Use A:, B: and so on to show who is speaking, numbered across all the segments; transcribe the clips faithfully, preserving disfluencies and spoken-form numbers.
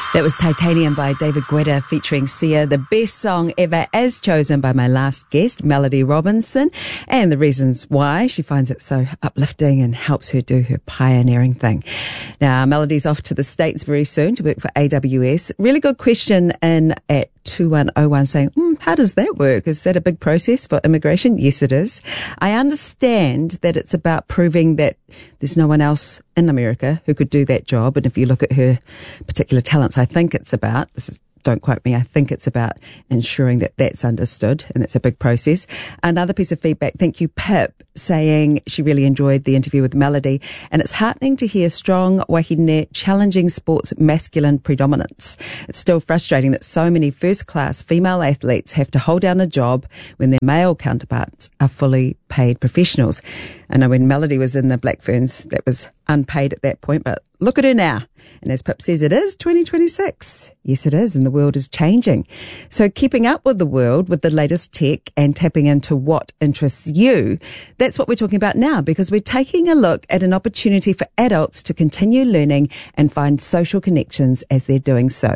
A: That was Titanium by David Guetta featuring Sia, the best song ever as chosen by my last guest, Melody Robinson, and the reasons why she finds it so uplifting and helps her do her pioneering thing. Now, Melody's off to the States very soon to work for A W S. Really good question in at two one oh one saying, mm, how does that work? Is that a big process for immigration? Yes, it is. I understand that it's about proving that there's no one else in America who could do that job. And if you look at her particular talents, I think it's about, this is, don't quote me, I think it's about ensuring that that's understood, and that's a big process. Another piece of feedback, thank you, Pip, saying she really enjoyed the interview with Melody, and it's heartening to hear strong wahine challenging sports masculine predominance. It's still frustrating that so many first-class female athletes have to hold down a job when their male counterparts are fully paid professionals. I know when Melody was in the Black Ferns, that was unpaid at that point, but look at her now. And as Pip says, it is twenty twenty-six. Yes, it is, and the world is changing. So keeping up with the world with the latest tech and tapping into what interests you, that's what we're talking about now, because we're taking a look at an opportunity for adults to continue learning and find social connections as they're doing so.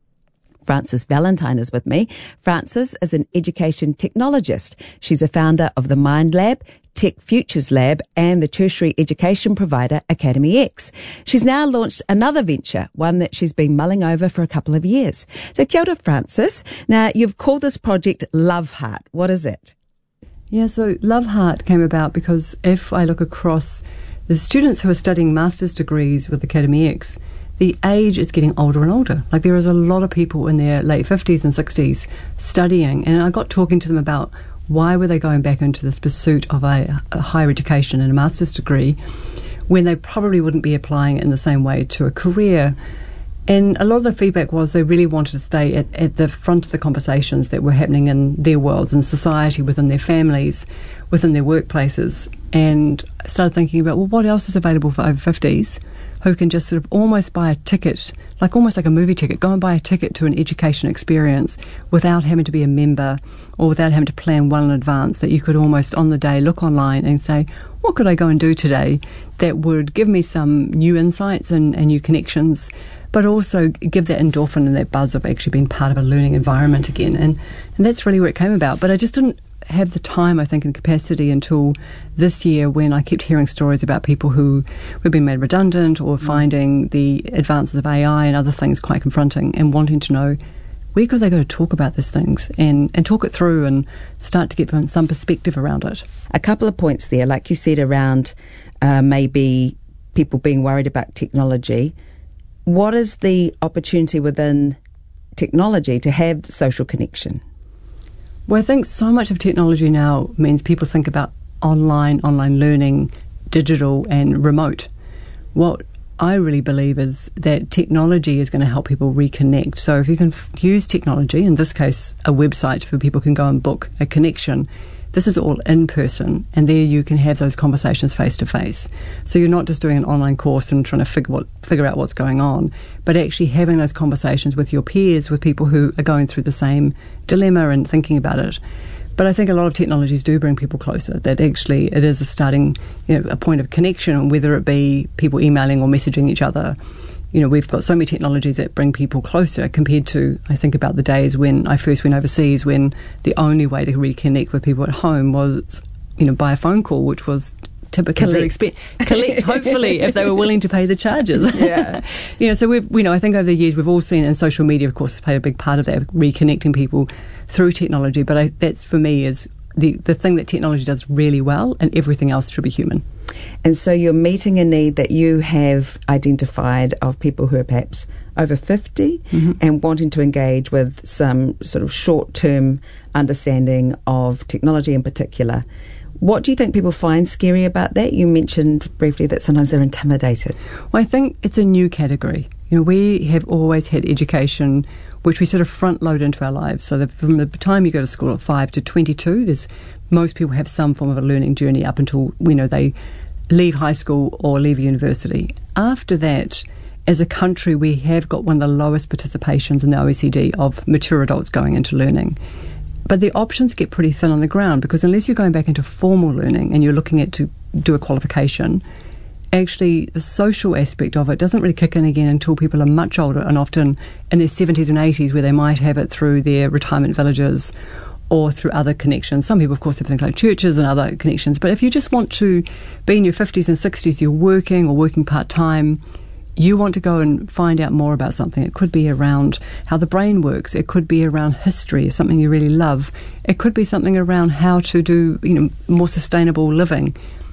A: Frances Valentine is with me. Frances is an education technologist. She's a founder of the Mind Lab, Tech Futures Lab, and the tertiary education provider Academy X. She's now launched another venture, one that she's been mulling over for a couple of years. So kia ora, Frances. Now, you've called this project Love Heart. What is it?
B: Yeah, so Love Heart came about because if I look across the students who are studying master's degrees with Academy X, the age is getting older and older. Like, there is a lot of people in their late fifties and sixties studying, and I got talking to them about why were they going back into this pursuit of a, a higher education and a master's degree when they probably wouldn't be applying it in the same way to a career. And a lot of the feedback was they really wanted to stay at, at the front of the conversations that were happening in their worlds, in society, within their families, within their workplaces, and started thinking about, well, what else is available for over fifties who can just sort of almost buy a ticket, like almost like a movie ticket, go and buy a ticket to an education experience without having to be a member or without having to plan well in advance, that you could almost on the day look online and say, what could I go and do today that would give me some new insights and, and new connections, but also give that endorphin and that buzz of actually being part of a learning environment again. And, and that's really where it came about. But I just didn't have the time, I think, and capacity until this year, when I kept hearing stories about people who were being made redundant or finding the advances of A I and other things quite confronting, and wanting to know where could they go to talk about these things and, and talk it through and start to get some perspective around it.
A: A couple of points there, like you said, around uh, maybe people being worried about technology. What is the opportunity within technology to have social connection?
B: Well, I think so much of technology now means people think about online, online learning, digital and remote. What I really believe is that technology is going to help people reconnect. So if you can f- use technology, in this case a website where people can go and book a connection, this is all in person, and there you can have those conversations face to face. So you're not just doing an online course and trying to figure what figure out what's going on, but actually having those conversations with your peers, with people who are going through the same dilemma and thinking about it. But I think a lot of technologies do bring people closer, that actually it is a starting, you know, a point of connection, whether it be people emailing or messaging each other. You know, we've got so many technologies that bring people closer compared to, I think about the days when I first went overseas, when the only way to reconnect with people at home was, you know, by a phone call, which was typically very expensive. Collect, hopefully, if they were willing to pay the charges.
A: Yeah.
B: You know, so we've, you know, I think over the years we've all seen, and social media, of course, has played a big part of that, reconnecting people through technology. But I, that's, for me, is the, the thing that technology does really well, and everything else should be human.
A: And so you're meeting a need that you have identified of people who are perhaps over fifty mm-hmm. and wanting to engage with some sort of short-term understanding of technology in particular. What do you think people find scary about that? You mentioned briefly that sometimes they're intimidated.
B: Well, I think it's a new category. You know, we have always had education which we sort of front load into our lives. So that from the time you go to school at five to twenty-two, there's most people have some form of a learning journey up until, you know, they leave high school or leave university. After that, as a country, we have got one of the lowest participations in the O E C D of mature adults going into learning. But the options get pretty thin on the ground, because unless you're going back into formal learning and you're looking at to do a qualification, actually the social aspect of it doesn't really kick in again until people are much older, and often in their seventies and eighties, where they might have it through their retirement villages or through other connections. Some people, of course, have things like churches and other connections. But if you just want to be in your fifties and sixties, you're working or working part-time, you want to go and find out more about something. It could be around how the brain works. It could be around history, something you really love. It could be something around how to do, you know, more sustainable living.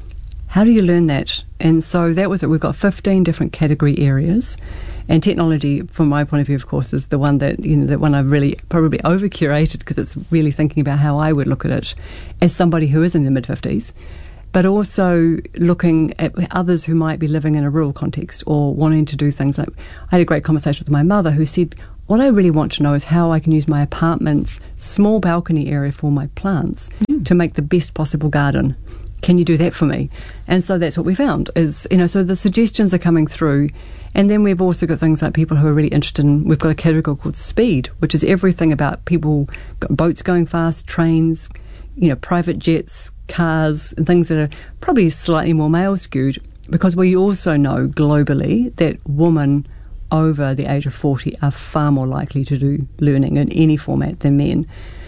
B: How do you learn that? And so that was it. We've got fifteen different category areas. And technology, from my point of view, of course, is the one that, you know, that one I've really probably over-curated, because it's really thinking about how I would look at it as somebody who is in their mid-fifties, but also looking at others who might be living in a rural context or wanting to do things like... I had a great conversation with my mother who said, what I really want to know is how I can use my apartment's small balcony area for my plants mm. to make the best possible garden. Can you do that for me? And so that's what we found is, you know, so the suggestions are coming through. And then we've also got things like people who are really interested in, we've got a category called speed, which is everything about people, boats going fast, trains, you know, private jets, cars, and things that are probably slightly more male skewed, because we also know globally that women over the age of forty are far more likely to do learning in any format than men.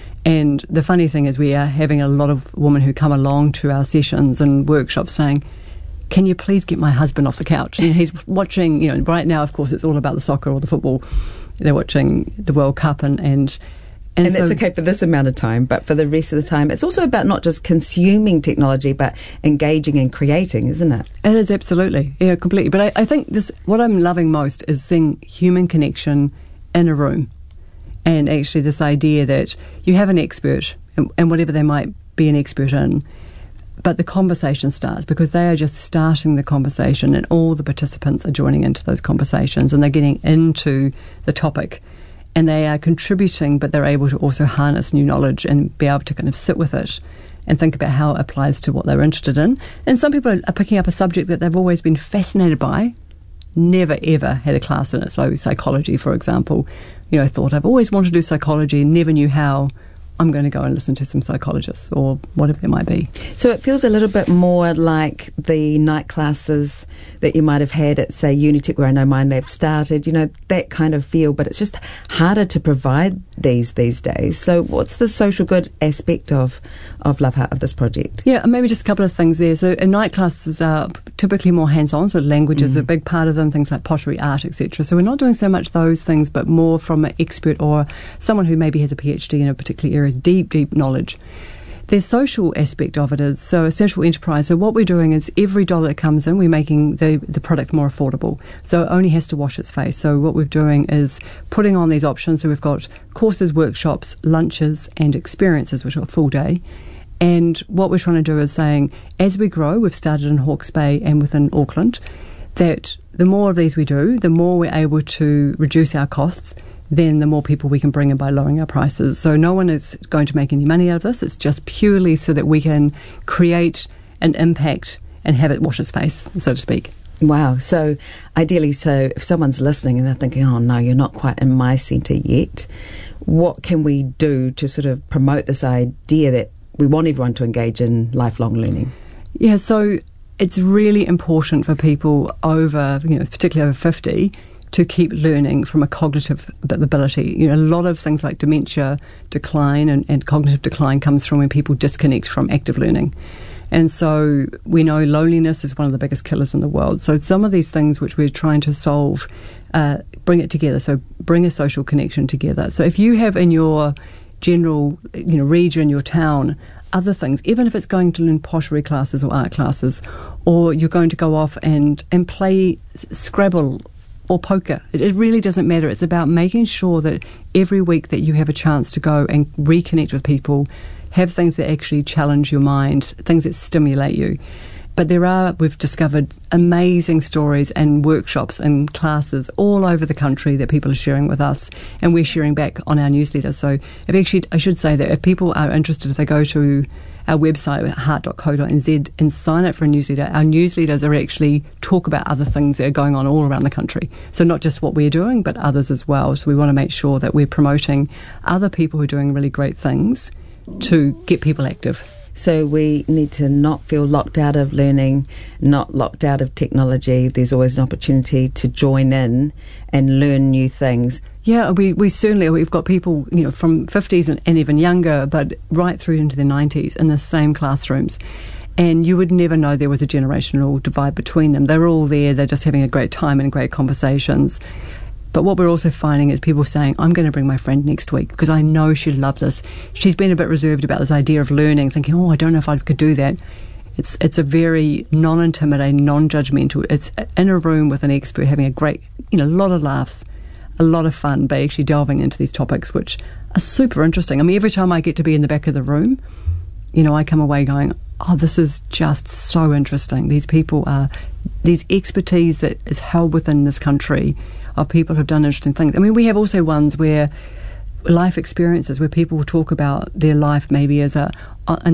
B: And the funny thing is we are having a lot of women who come along to our sessions and workshops saying, can you please get my husband off the couch? And he's watching, you know, right now, of course, it's all about the soccer or the football. They're watching the World Cup and... And,
A: and, and
B: so,
A: that's okay for this amount of time, but for the rest of the time, it's also about not just consuming technology, but engaging and creating, isn't it?
B: It is, absolutely. Yeah, completely. But I, I think this, what I'm loving most is seeing human connection in a room. And actually this idea that you have an expert, and, and whatever they might be an expert in, but the conversation starts, because they are just starting the conversation and all the participants are joining into those conversations and they're getting into the topic and they are contributing, but they're able to also harness new knowledge and be able to kind of sit with it and think about how it applies to what they're interested in. And some people are picking up a subject that they've always been fascinated by, never ever had a class in it. So psychology, for example, you know, thought I've always wanted to do psychology and never knew how. I'm going to go and listen to some psychologists or whatever they might be.
A: So it feels a little bit more like the night classes that you might have had at, say, Unitec, where I know MindLab started, you know, that kind of feel, but it's just harder to provide these these days. So what's the social good aspect of, of Love Heart, of this project?
B: Yeah, maybe just a couple of things there. So in night classes are typically more hands-on, so language is mm. a big part of them, things like pottery, art, et cetera. So we're not doing so much those things, but more from an expert or someone who maybe has a PhD in a particular area, deep, deep knowledge. The social aspect of it is, so a social enterprise, so what we're doing is every dollar that comes in, we're making the, the product more affordable. So it only has to wash its face. So what we're doing is putting on these options. So we've got courses, workshops, lunches, and experiences, which are a full day. And what we're trying to do is saying, as we grow, we've started in Hawke's Bay and within Auckland, that the more of these we do, the more we're able to reduce our costs, then the more people we can bring in by lowering our prices. So no one is going to make any money out of this. It's just purely so that we can create an impact and have it wash its face, so to speak.
A: Wow. So ideally, so if someone's listening and they're thinking, oh no, you're not quite in my centre yet, what can we do to sort of promote this idea that we want everyone to engage in lifelong learning?
B: Yeah, so it's really important for people over, you know, particularly over fifty, to keep learning from a cognitive ability. You know, a lot of things like dementia decline and, and cognitive decline comes from when people disconnect from active learning. And so we know loneliness is one of the biggest killers in the world. So some of these things which we're trying to solve, uh, bring it together. So bring a social connection together. So if you have in your general, you know, region, your town, other things, even if it's going to learn pottery classes or art classes, or you're going to go off and, and play Scrabble or poker. It, it really doesn't matter. It's about making sure that every week that you have a chance to go and reconnect with people, have things that actually challenge your mind, things that stimulate you. But there are, we've discovered, amazing stories and workshops and classes all over the country that people are sharing with us, and we're sharing back on our newsletter. So if actually, I should say that if people are interested, if they go to our website, heart dot co dot n z, and sign up for a newsletter, our newsletters are actually talk about other things that are going on all around the country. So not just what we're doing, but others as well. So we want to make sure that we're promoting other people who are doing really great things to get people active.
A: So we need to not feel locked out of learning, not locked out of technology. There's always an opportunity to join in and learn new things.
B: Yeah, we, we certainly, we've got people, you know, from fifties and, and even younger, but right through into the nineties in the same classrooms. And you would never know there was a generational divide between them. They're all there, they're just having a great time and great conversations. But what we're also finding is people saying, I'm going to bring my friend next week because I know she'd love this. She's been a bit reserved about this idea of learning, thinking, oh, I don't know if I could do that. It's it's a very non-intimidating, non-judgmental. It's in a room with an expert having a great, you know, a lot of laughs, a lot of fun by actually delving into these topics, which are super interesting. I mean, every time I get to be in the back of the room, you know, I come away going, oh, this is just so interesting. These people are, these expertise that is held within this country of people who've done interesting things. I mean, we have also ones where life experiences where people will talk about their life maybe as a, a